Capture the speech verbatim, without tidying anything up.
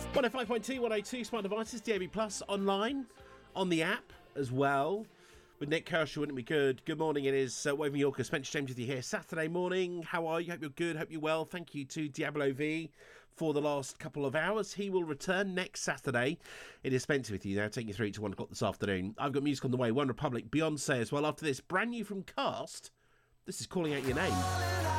one oh five point two, one oh two smart devices, D A B Plus, online, on the app as well. With Nick Kershaw, wouldn't it be good? Good morning, it is uh, Woven Yorker, Spencer James with you here. Saturday morning, how are you? Hope you're good, hope you're well. Thank you to Diablo V for the last couple of hours. He will return next Saturday. It is Spencer with you now, taking you through to one o'clock this afternoon. I've got music on the way, One Republic, Beyonce as well. After this, brand new from Cast, this is Calling Out Your Name.